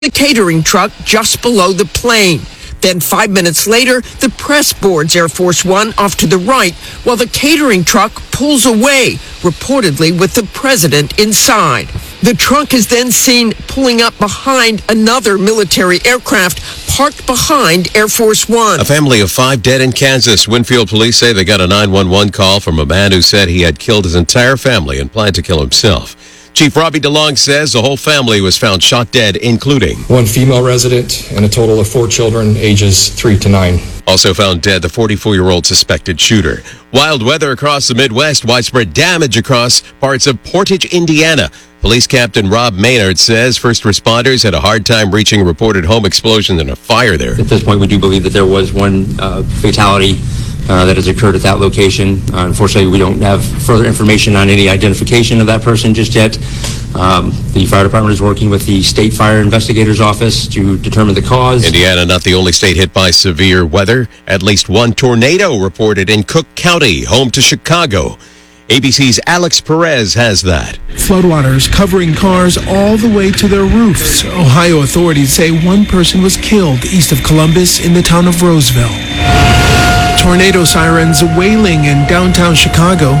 the catering truck just below the plane. Then 5 minutes later, the press boards Air Force One off to the right while the catering truck pulls away, reportedly with the president inside. The truck is then seen pulling up behind another military aircraft parked behind Air Force One. A family of 5 dead in Kansas. Winfield police say they got a 911 call from a man who said he had killed his entire family and planned to kill himself. Chief Robbie DeLong says the whole family was found shot dead, including 1 female resident and a total of 4 children, ages 3 to 9. Also found dead, the 44-year-old suspected shooter. Wild weather across the Midwest, widespread damage across parts of Portage, Indiana. Police Captain Rob Maynard says first responders had a hard time reaching a reported home explosion and a fire there. At this point, we do believe that there was one fatality that has occurred at that location. Unfortunately, we don't have further information on any identification of that person just yet. The fire department is working with the State Fire Investigators Office to determine the cause. Indiana, not the only state hit by severe weather. At least one tornado reported in Cook County, home to Chicago. ABC's Alex Perez has that. Floodwaters covering cars all the way to their roofs. Ohio authorities say one person was killed east of Columbus in the town of Roseville. Tornado sirens wailing in downtown Chicago.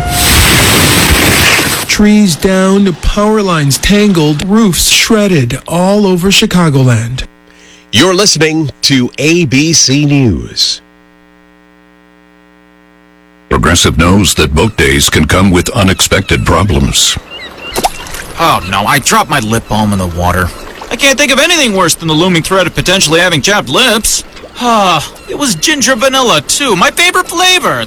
Trees down, power lines tangled, roofs shredded all over Chicagoland. You're listening to ABC News. Progressive knows that boat days can come with unexpected problems. Oh no, I dropped my lip balm in the water. I can't think of anything worse than the looming threat of potentially having chapped lips. It was ginger vanilla too, my favorite flavor.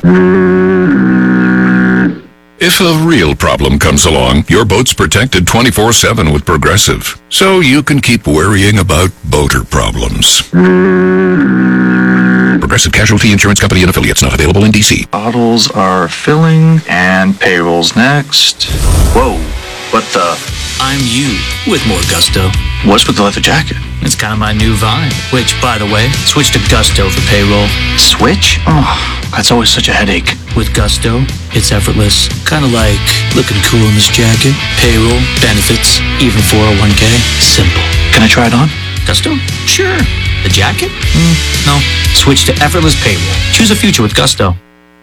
If a real problem comes along, your boat's protected 24/7 with Progressive, so you can keep worrying about boater problems. Progressive Casualty Insurance Company and affiliates, not available in D.C. Bottles are filling and payrolls next. Whoa, what the? I'm you with more gusto. What's with the leather jacket? It's kind of my new vibe. Which, by the way, switch to Gusto for payroll. Switch? Oh, that's always such a headache. With Gusto, it's effortless. Kind of like looking cool in this jacket. Payroll, benefits, even 401k. Simple. Can I try it on? Gusto? Sure. The jacket? No. Switch to effortless payroll. Choose a future with Gusto.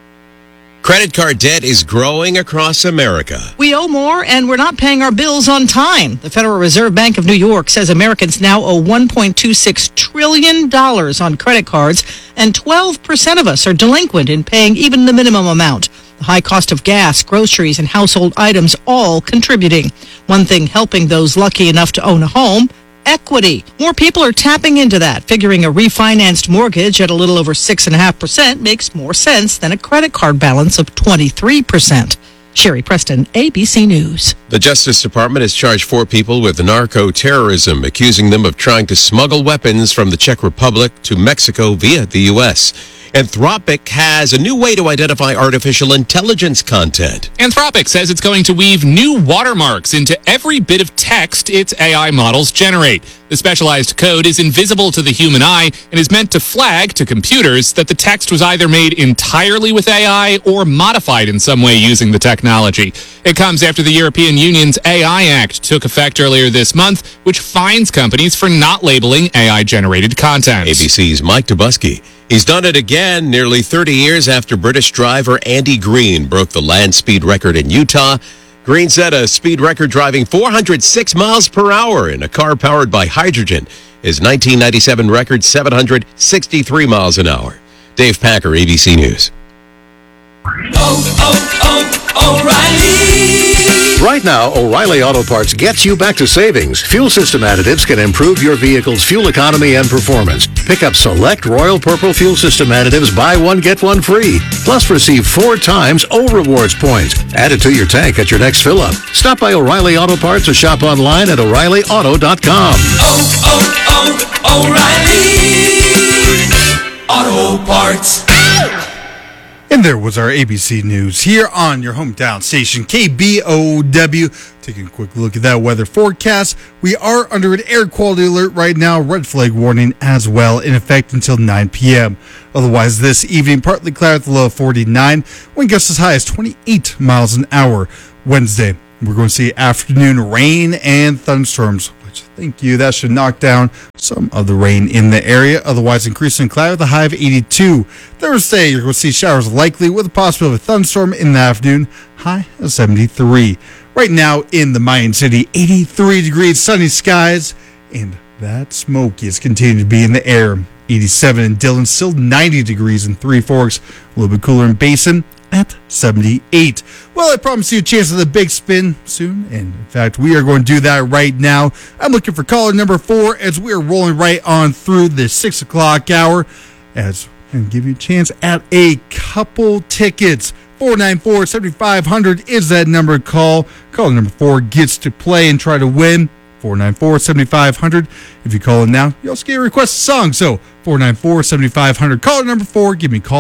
Credit card debt is growing across America. We owe more, and we're not paying our bills on time. The Federal Reserve Bank of New York says Americans now owe $1.26 trillion on credit cards, and 12% of us are delinquent in paying even the minimum amount. The high cost of gas, groceries, and household items all contributing. One thing helping those lucky enough to own a home: equity. More people are tapping into that, figuring a refinanced mortgage at a little over 6.5% makes more sense than a credit card balance of 23%. Sherry Preston, ABC News. The Justice Department has charged 4 people with narco-terrorism, accusing them of trying to smuggle weapons from the Czech Republic to Mexico via the U.S. Anthropic has a new way to identify artificial intelligence content. Anthropic says it's going to weave new watermarks into every bit of text its AI models generate. The specialized code is invisible to the human eye and is meant to flag to computers that the text was either made entirely with AI or modified in some way using the technology. It comes after the European Union's AI Act took effect earlier this month, which fines companies for not labeling AI-generated content. ABC's Mike Dubusky. He's done it again nearly 30 years after British driver Andy Green broke the land speed record in Utah. Green set a speed record driving 406 miles per hour in a car powered by hydrogen. His 1997 record, 763 miles an hour. Dave Packer, ABC News. O'Reilly. Right now, O'Reilly Auto Parts gets you back to savings. Fuel system additives can improve your vehicle's fuel economy and performance. Pick up select Royal Purple fuel system additives, buy one, get one free. Plus, receive 4 times O Rewards points. Add it to your tank at your next fill-up. Stop by O'Reilly Auto Parts or shop online at O'ReillyAuto.com. O'Reilly Auto Parts. And there was our ABC News here on your hometown station, KBOW. Taking a quick look at that weather forecast. We are under an air quality alert right now. Red flag warning as well in effect until 9 p.m. Otherwise, this evening, partly cloudy with a low of 49. Wind gusts as high as 28 miles an hour. Wednesday, we're going to see afternoon rain and thunderstorms. much. Thank you. That should knock down some of the rain in the area. Otherwise, increasing cloud with a high of 82. Thursday, you're going to see showers likely with a possibility of a thunderstorm in the afternoon. High of 73. Right now in the Mayan City, 83 degrees, sunny skies, and that smoke is continuing to be in the air. 87 in Dillon, still 90 degrees in Three Forks. A little bit cooler in Basin at 78. Well, I promise you a chance at the big spin soon. And in fact, we are going to do that right now. I'm looking for caller number 4 as we are rolling right on through the 6 o'clock hour. As I'm going to give you a chance at a couple tickets. 494-7500 is that number to call. Caller number 4 gets to play and try to win. 494-7500. If you call in now, you also get a request song. So 494-7500. Caller number 4, give me a call.